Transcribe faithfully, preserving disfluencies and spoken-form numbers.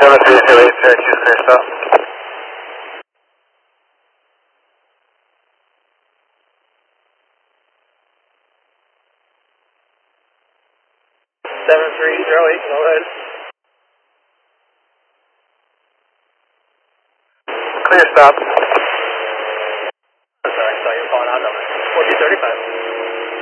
seven three zero eight, Syracuse, clear stop. seven three zero eight, go ahead. Clear stop.